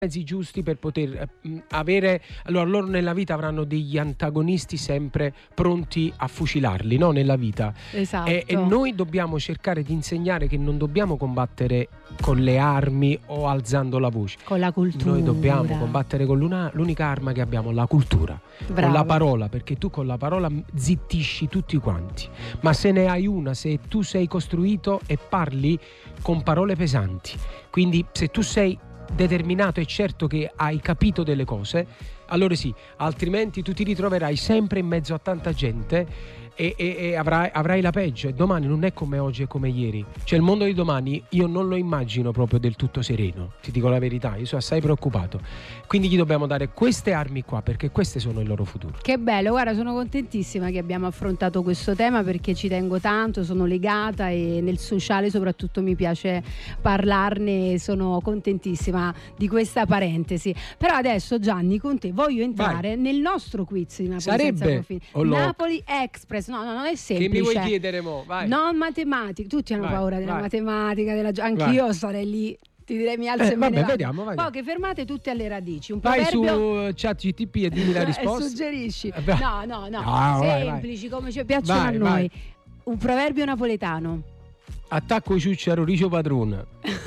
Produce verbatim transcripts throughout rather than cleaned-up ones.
mezzi giusti per poter eh, avere, allora loro nella vita avranno degli antagonisti sempre pronti a fucilarli, no? Nella vita. Esatto. E, e noi dobbiamo cercare di insegnare che non dobbiamo combattere con le armi o alzando la voce, con la cultura. Noi dobbiamo combattere con l'una, l'unica arma che abbiamo, la cultura. Bravo. Con la parola, perché tu con la parola zittisci tutti quanti, ma se ne hai una, se tu sei costruito e parli con parole pesanti, quindi se tu sei determinato e certo che hai capito delle cose, allora sì, altrimenti tu ti ritroverai sempre in mezzo a tanta gente e, e, e avrai, avrai la peggio, e domani non è come oggi e come ieri, cioè il mondo di domani io non lo immagino proprio del tutto sereno, ti dico la verità, io sono assai preoccupato, quindi gli dobbiamo dare queste armi qua perché queste sono il loro futuro. Che bello, guarda, sono contentissima che abbiamo affrontato questo tema perché ci tengo tanto, sono legata e nel sociale soprattutto mi piace parlarne, sono contentissima di questa parentesi. Però adesso, Gianni, con te voglio entrare Vai. nel nostro quiz di Napoli Sarebbe senza confini. lo... Napoli Express. No, no, non è semplice. Che mi vuoi chiedere mo? Vai. Non matematica, tutti hanno vai, paura della vai. matematica, della... anch'io vai. sarei lì. Ti direi mi alzo eh, e me vabbè, ne vediamo, vediamo. Poche fermate tutte alle radici. Un vai proverbio... su ChatGPT e dimmi la risposta. E suggerisci. Eh, no, no, no. Ah, semplici vai, come ci piacciono vai, a noi. Vai. Un proverbio napoletano. Attacco ciucciaro ricio padrone.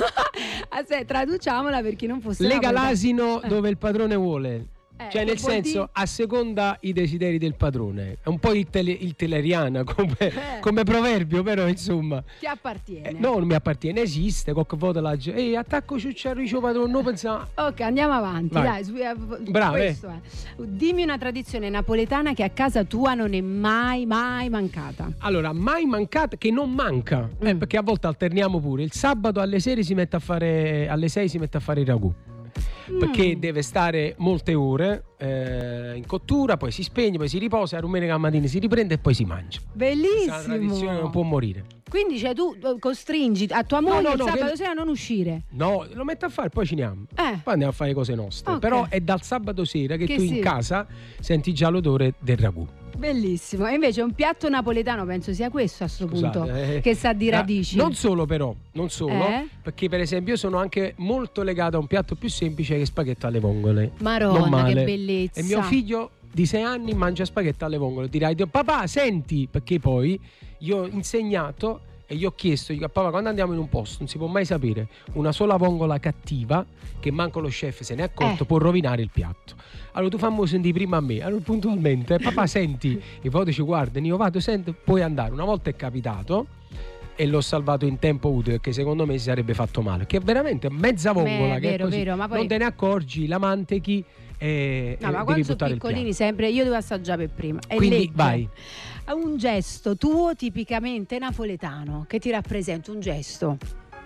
Aspetta, traduciamola per chi non fosse Lega napoletano. l'asino eh. dove il padrone vuole. Eh, cioè nel senso dire... a seconda i desideri del padrone. È un po' il, tele, il teleriana come, eh. come proverbio, però insomma ti appartiene. eh, no, non mi appartiene, esiste qualche volta la gente ehi attacco ciucciaro ricio padrone, non pensavo. Ok, andiamo avanti. Dai, bravo. Eh. Dimmi una tradizione napoletana che a casa tua non è mai mai mancata. Allora, mai mancata, che non manca mm. eh, perché a volte alterniamo pure. Il sabato alle sere si mette a fare alle sei si mette a fare il ragù. Perché mm. deve stare molte ore eh, in cottura, poi si spegne, poi si riposa, a domenica mattina si riprende e poi si mangia. Bellissimo. Questa tradizione non può morire. Quindi cioè, tu costringi a tua moglie no, no, il no, sabato che... sera a non uscire? No, lo metto a fare, poi ciniamo. Eh. Poi andiamo a fare cose nostre. Okay. Però è dal sabato sera che, che tu sì. in casa senti già l'odore del ragù. Bellissimo. E invece un piatto napoletano penso sia questo a sto Scusate, punto eh, che sa di radici. Eh, non solo però, non solo, eh? perché per esempio io sono anche molto legato a un piatto più semplice che spaghetto alle vongole. Maronna, che bellezza. E mio figlio di sei anni mangia spaghetto alle vongole. Dirai, papà, senti, perché poi io ho insegnato e gli ho chiesto, dico, papà, quando andiamo in un posto non si può mai sapere, una sola vongola cattiva che manco lo chef se ne è accorto eh. può rovinare il piatto. Allora tu fammi sentire prima a me. Allora puntualmente, papà senti, i foto ci guardano, io vado, sento, puoi andare. Una volta è capitato e l'ho salvato in tempo utile perché secondo me si sarebbe fatto male, che è veramente mezza vongola, Beh, che vero, è così, vero, ma poi... non te ne accorgi, la mantechi e, no, e ma devi quando sono buttare piccolini il sempre io devo assaggiare per prima. E quindi legge. vai. Un gesto tuo tipicamente napoletano che ti rappresenta, un gesto.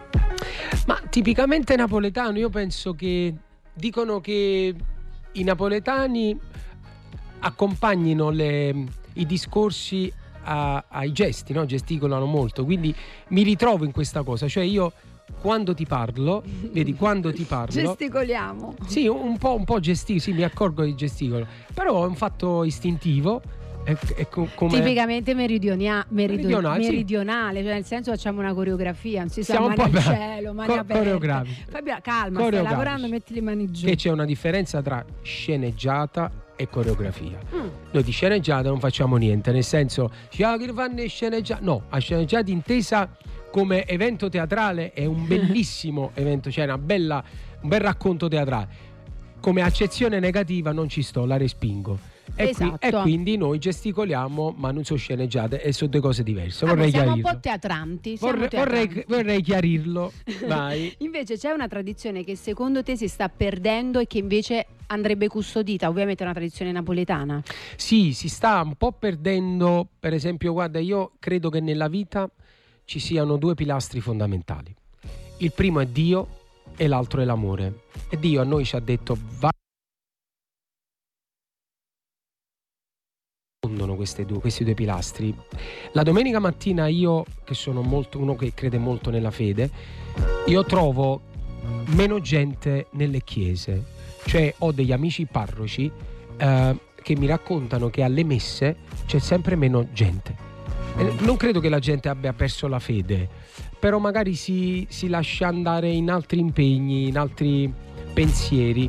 Ma tipicamente napoletano, io penso che dicono che i napoletani accompagnino le, i discorsi a, ai gesti, no? Gesticolano molto, quindi mi ritrovo in questa cosa, cioè io quando ti parlo, vedi, quando ti parlo gesticoliamo. Sì, un po', un po' gesticolo, sì, mi accorgo di gesticolo, però è un fatto istintivo. È, è co- tipicamente meridionia- meridio- meridionale, meridionale, sì. Cioè nel senso facciamo una coreografia, non si sa, siamo mani un po' al cielo, mani co- aperte. Fabio, calma, stai lavorando, metti le mani giù. Che c'è una differenza tra sceneggiata e coreografia. Mm. Noi di sceneggiata non facciamo niente, nel senso, ah, che fanno sceneggiata? No, a sceneggiata intesa come evento teatrale è un bellissimo evento, cioè una bella, un bel racconto teatrale. Come accezione negativa non ci sto, la respingo. E, esatto. qui, e quindi noi gesticoliamo, ma non sono sceneggiate e sono due cose diverse. Ah, vorrei siamo chiarirlo. un po' teatranti. Siamo vorrei, teatranti. Vorrei, vorrei chiarirlo. Vai. Invece c'è una tradizione che secondo te si sta perdendo e che invece andrebbe custodita, ovviamente è una tradizione napoletana. Sì, si sta un po' perdendo. Per esempio, guarda, io credo che nella vita ci siano due pilastri fondamentali. Il primo è Dio e l'altro è l'amore. E Dio a noi ci ha detto va queste due, questi due pilastri. La domenica mattina io, che sono molto uno che crede molto nella fede, io trovo meno gente nelle chiese, cioè ho degli amici parroci eh, che mi raccontano che alle messe c'è sempre meno gente. E non credo che la gente abbia perso la fede, però magari si, si lascia andare in altri impegni, in altri pensieri